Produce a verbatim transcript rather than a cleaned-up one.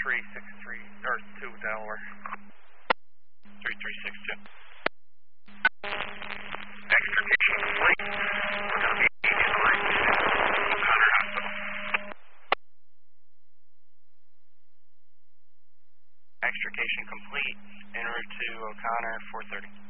three six three, or two Delaware. three three six two. Extrication complete. We're going to be immediately to O'Connor Hospital. Extrication complete. En route to O'Connor, four thirty.